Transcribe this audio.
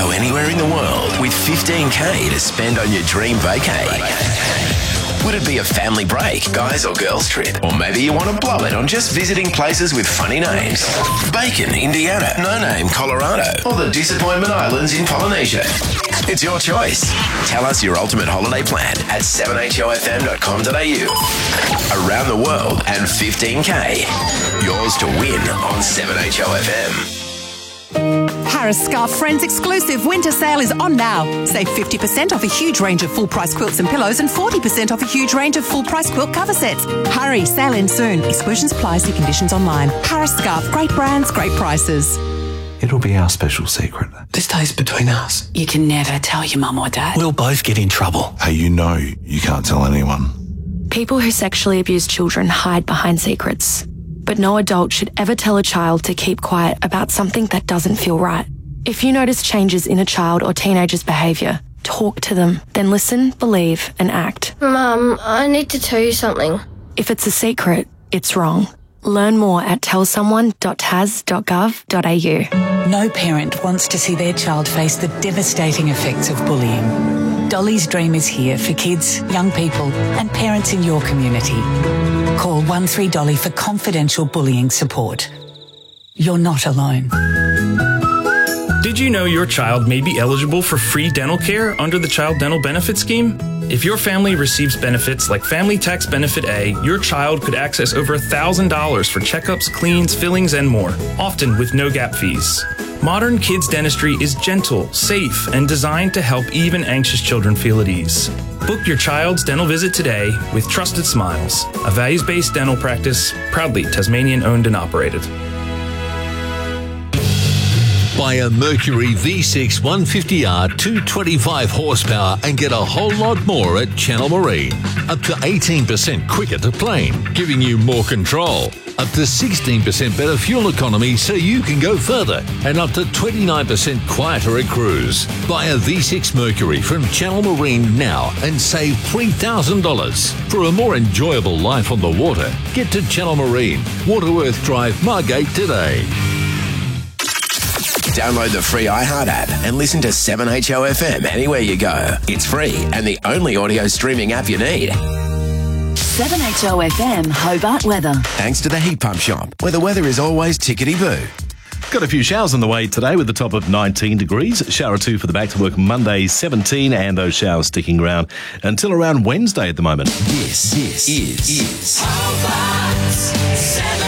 go anywhere in the world with $15K to spend on your dream vacay? Would it be a family break, guys or girls trip? Or maybe you want to blow it on just visiting places with funny names? Bacon, Indiana, No Name, Colorado, or the Disappointment Islands in Polynesia. It's your choice. Tell us your ultimate holiday plan at 7HOFM.com.au. Around the world and $15K. Yours to win on 7HOFM. Harris Scarf Friends exclusive winter sale is on now. Save 50% off a huge range of full-price quilts and pillows and 40% off a huge range of full-price quilt cover sets. Hurry, sale ends soon. Exclusions apply, see conditions online. Harris Scarf, great brands, great prices. It'll be our special secret. This stays between us. You can never tell your mum or dad. We'll both get in trouble. Hey, you know you can't tell anyone. People who sexually abuse children hide behind secrets. But no adult should ever tell a child to keep quiet about something that doesn't feel right. If you notice changes in a child or teenager's behaviour, talk to them, then listen, believe and act. Mum, I need to tell you something. If it's a secret, it's wrong. Learn more at tellsomeone.tas.gov.au. No parent wants to see their child face the devastating effects of bullying. Dolly's Dream is here for kids, young people and parents in your community. Call 13Dolly for confidential bullying support. You're not alone. Did you know your child may be eligible for free dental care under the Child Dental Benefit Scheme? If your family receives benefits like Family Tax Benefit A, your child could access over $1,000 for checkups, cleans, fillings, and more, often with no gap fees. Modern kids dentistry is gentle, safe, and designed to help even anxious children feel at ease. Book your child's dental visit today with Trusted Smiles, a values-based dental practice proudly Tasmanian-owned and operated. Buy a Mercury V6 150R 225 horsepower and get a whole lot more at Channel Marine. Up to 18% quicker to plane, giving you more control. Up to 16% better fuel economy so you can go further. And up to 29% quieter at cruise. Buy a V6 Mercury from Channel Marine now and save $3,000. For a more enjoyable life on the water, get to Channel Marine, Waterworth Drive, Margate today. Download the free iHeart app and listen to 7HOFM anywhere you go. It's free and the only audio streaming app you need. 7HOFM Hobart weather. Thanks to the Heat Pump Shop, where the weather is always tickety-boo. Got a few showers on the way today with the top of 19 degrees. Shower 2 for the back to work Monday, 17, and those showers sticking around until around Wednesday at the moment. This is Hobart 7.